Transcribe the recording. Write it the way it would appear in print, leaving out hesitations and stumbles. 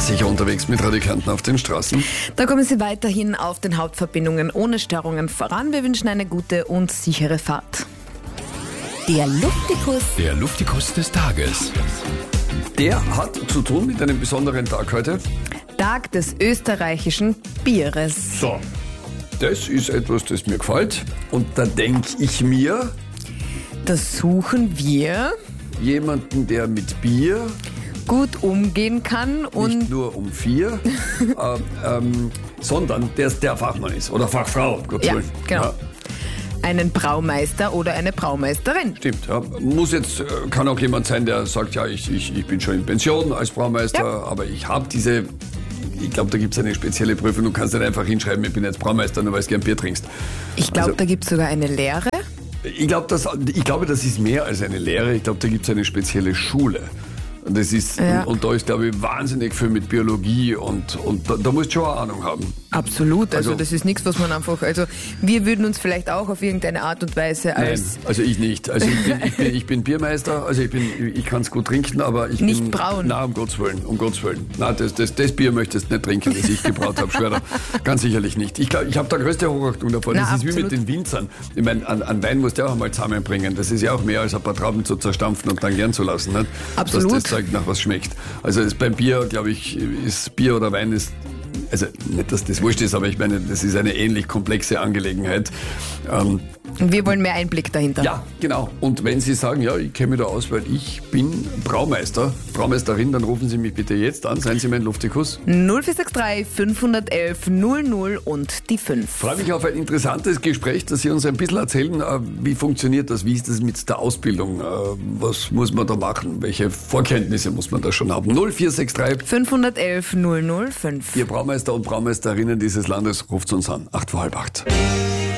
Sicher unterwegs mit Radio Kärnten auf den Straßen. Da kommen Sie weiterhin auf den Hauptverbindungen ohne Störungen voran. Wir wünschen eine gute und sichere Fahrt. Der Luftikus. Der Luftikus des Tages. Der hat zu tun mit einem besonderen Tag heute. Tag des österreichischen Bieres. So, das ist etwas, das mir gefällt. Und da denke ich mir, Das suchen wir jemanden, der mit Bier gut umgehen kann und nicht nur um 4, sondern der Fachmann ist oder Fachfrau. Gottes ja, Willen. genau. Ja, einen Braumeister oder eine Braumeisterin. stimmt. Ja. Kann auch jemand sein, der sagt, ja, ich bin schon in Pension als Braumeister, aber ich habe ich glaube, da gibt es eine spezielle Prüfung. Du kannst nicht einfach hinschreiben, ich bin jetzt Braumeister, nur weil du gern Bier trinkst. Ich glaube, Also- da gibt es sogar eine Lehre. Ich glaube, das ist mehr als eine Lehre. Ich glaube, da gibt es eine spezielle Schule. Und das ist, Ja. und da ist, glaube ich, wahnsinnig viel mit Biologie und da musst du schon eine Ahnung haben. Absolut, also Also- das ist nichts, was man einfach, also wir würden uns vielleicht auch auf irgendeine Art und Weise als Nein, also ich nicht. Also ich bin Biermeister, also ich kann es gut trinken, aber ich Nicht bin... brauen. Nein, um Gottes Willen. Nein, das Bier möchtest du nicht trinken, das ich gebraut habe, schwöre. Ganz sicherlich nicht. Ich habe da größte Hochachtung davor. Das Na, ist wie absolut. mit den Winzern. Ich meine, an Wein musst du auch einmal zusammenbringen. Das ist ja auch mehr als ein paar Trauben zu zerstampfen und dann gern zu lassen. Nicht? Absolut. Dass das zeigt, nach was schmeckt. Also beim Bier, glaube ich, ist Bier oder Wein ist... Also nicht, dass das wurscht ist, aber ich meine, das ist eine ähnlich komplexe Angelegenheit. wir wollen mehr Einblick dahinter. Ja, genau. Und wenn Sie sagen, ja, ich kenne mich da aus, weil ich bin Braumeister, Braumeisterin, dann rufen Sie mich bitte jetzt an. Seien Sie mein Luftikus. 0463 511 00 und die 5. Freue mich auf ein interessantes Gespräch, dass Sie uns ein bisschen erzählen, wie funktioniert das, wie ist das mit der Ausbildung, was muss man da machen, welche Vorkenntnisse muss man da schon haben. 0463, 511 005. Ihr Braumeister und Braumeisterinnen dieses Landes, ruft uns an, 7:45.